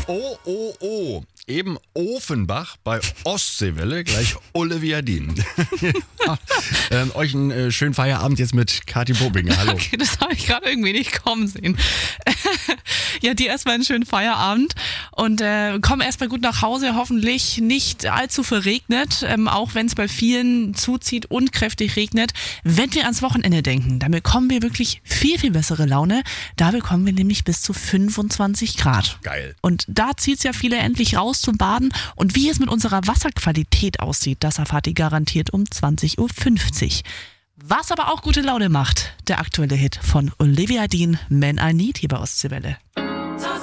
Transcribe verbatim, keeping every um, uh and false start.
Oh, oh, oh. Eben Offenbach bei Ostseewelle, gleich Olivia Dean. ähm, euch einen äh, schönen Feierabend jetzt mit Kathi Bobinger. Hallo. Okay, das habe ich gerade irgendwie nicht kommen sehen. Ja, dir erstmal einen schönen Feierabend und äh, komm erstmal gut nach Hause, hoffentlich nicht allzu verregnet, ähm, auch wenn es bei vielen zuzieht und kräftig regnet. Wenn wir ans Wochenende denken, dann bekommen wir wirklich viel, viel bessere Laune. Da bekommen wir nämlich bis zu fünfundzwanzig Grad. Geil. Und da zieht es ja viele endlich raus zum Baden. Und wie es mit unserer Wasserqualität aussieht, das erfahrt ihr garantiert um zwanzig Uhr fünfzig. Was aber auch gute Laune macht, der aktuelle Hit von Olivia Dean, Man I Need, hier bei Ostseewelle.